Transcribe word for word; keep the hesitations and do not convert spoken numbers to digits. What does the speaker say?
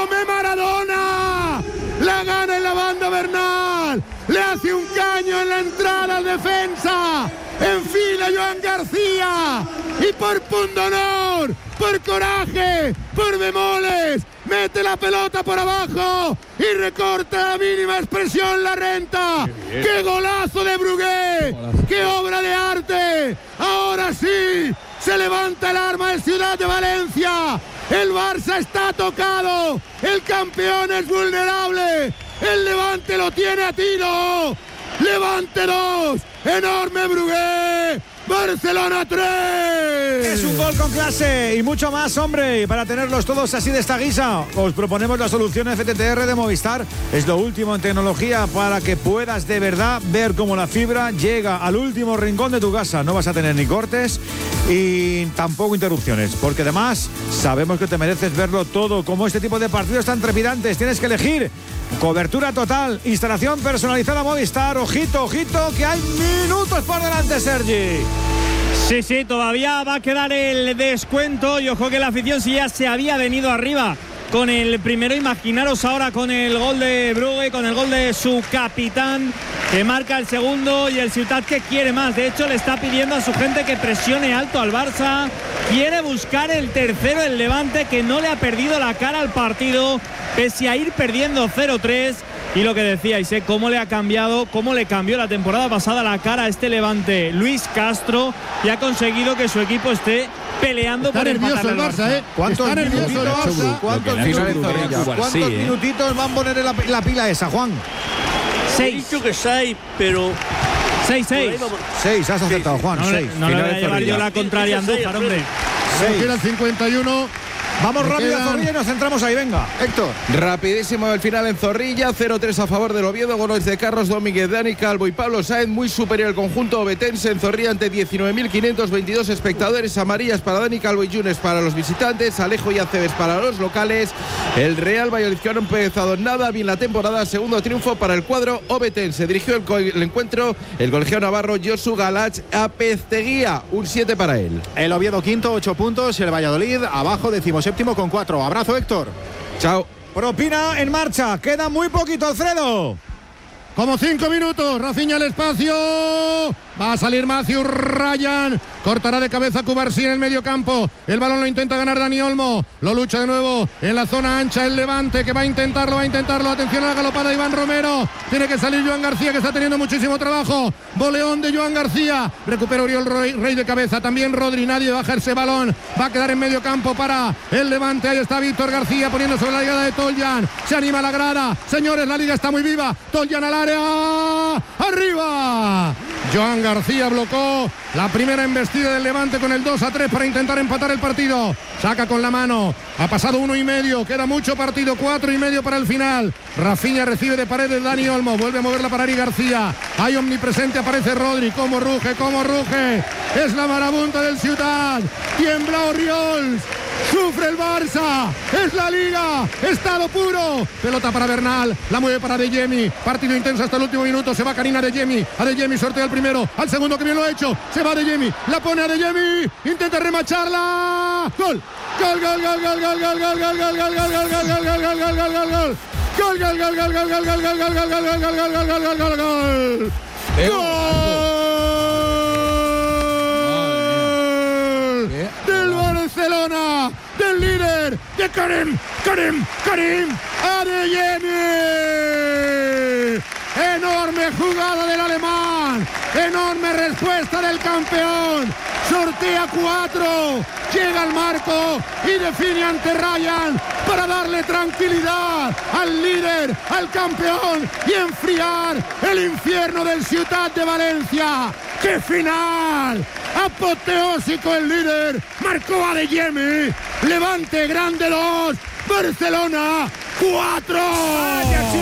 come Maradona. La gana en la banda Bernal. Le hace un caño en la entrada al defensa. Enfila Joan García. Y por pundonor, por coraje, por bemoles, mete la pelota por abajo y recorta a la mínima expresión la renta. ¡Qué golazo de Brugué! ¡Qué obra de arte! Ahora sí, se levanta el arma de Ciudad de Valencia. El Barça está tocado. El campeón es vulnerable. El Levante lo tiene a tiro. Levante dos. Enorme Brugué. Barcelona tres. Es un gol con clase y mucho más, hombre. Y para tenerlos todos así de esta guisa, os proponemos la solución F T T R de Movistar. Es lo último en tecnología para que puedas de verdad ver cómo la fibra llega al último rincón de tu casa. No vas a tener ni cortes y tampoco interrupciones, porque además sabemos que te mereces verlo todo. Como este tipo de partidos tan trepidantes, tienes que elegir cobertura total, instalación personalizada Movistar. Ojito, ojito, que hay minutos por delante, Sergi. Sí, sí, todavía va a quedar el descuento y ojo que la afición sí ya se había venido arriba con el primero. Imaginaros ahora con el gol de Brugué, con el gol de su capitán que marca el segundo, y el Ciutat que quiere más. De hecho le está pidiendo a su gente que presione alto al Barça. Quiere buscar el tercero el Levante, que no le ha perdido la cara al partido pese a ir perdiendo cero tres. Y lo que decíais, ¿eh? Cómo le ha cambiado, cómo le cambió la temporada pasada la cara a este Levante Luis Castro, y ha conseguido que su equipo esté peleando está por nervioso el Barça, ¿eh? ¿Cuántos está nervioso el Barça? ¿Cuántos, minutitos, ¿cuántos sí, minutitos eh? van a poner en la, la pila esa, Juan? Seis. He dicho que seis, pero... Seis, seis. Seis, has acertado, Juan, no, seis. No, no le voy a llevar yo la contraria a Andújar, hombre. Seis. Queda el cincuenta y uno. Vamos rápido a Zorrilla y nos centramos ahí, venga, Héctor. Rapidísimo el final en Zorrilla, cero tres a favor del Oviedo, goles de Carlos Domínguez, Dani Calvo y Pablo Sáenz. Muy superior el conjunto obetense en Zorrilla ante diecinueve mil quinientos veintidós espectadores. Amarillas para Dani Calvo y Yunes para los visitantes, Alejo y Aceves para los locales. El Real Valladolid, que no ha empezado nada bien la temporada, segundo triunfo para el cuadro obetense. Dirigió el, co- el encuentro el colegiado navarro Josu Galach Apezteguía, un siete para él. El Oviedo quinto, ocho puntos, el Valladolid abajo, decimoséptimo con cuatro. Abrazo, Héctor. Chao. Propina en marcha, queda muy poquito, Alfredo. Como cinco minutos, Rafinha al espacio. Va a salir Matthew Ryan. Cortará de cabeza Cubarsí en el medio campo. El balón lo intenta ganar Dani Olmo. Lo lucha de nuevo en la zona ancha el Levante, que va a intentarlo, va a intentarlo. Atención a la galopada de Iván Romero. Tiene que salir Joan García, que está teniendo muchísimo trabajo. Boleón de Joan García. Recupera Oriol Rey, Rey de cabeza. También Rodri. Nadie baja ese balón. Va a quedar en medio campo para el Levante. Ahí está Víctor García poniendo sobre la llegada de Toljan. Se anima la grada. Señores, la liga está muy viva. Toljan al área. ¡Arriba! Joan García blocó la primera embestida del Levante con el dos a tres para intentar empatar el partido. Saca con la mano. Ha pasado uno y medio. Queda mucho partido. Cuatro y medio para el final. Rafinha recibe de Paredes Dani Olmo. Vuelve a moverla para Ari García. Hay omnipresente. Aparece Rodri. Como ruge, como ruge. Es la marabunta del Ciutat. Tiembla Oriols. Sufre el Barça. Es la Liga. Estado puro. Pelota para Bernal. La mueve para De Jemi. Partido intenso hasta el último minuto. Se va Karina De Jemi. A De Jemi sortea el primero. Al segundo, que bien lo ha hecho. Se va De Jemi. La pone a De Jemi. Intenta remacharla. Gol. Gol, gol, gol, gol, gol, gol, gol, gol, gol, gol, gol, gol, gol, gol, gol, gol, gol, gol, gol. Gol, gol, gol, gol, gol, gol, gol, gol, gol, gol, gol, gol, gol, gol, gol, gol, gol. ¡Gol! Del Barcelona, del líder, de Karim, Karim, Karim Adeyemi. Enorme jugada del alemán, enorme respuesta del campeón. Sortea cuatro, llega al marco y define ante Ryan para darle tranquilidad al líder, al campeón, y enfriar el infierno del Ciutat de Valencia. ¡Qué final! Apoteósico el líder, marcó Adeyemi. Levante grande dos, Barcelona cuatro.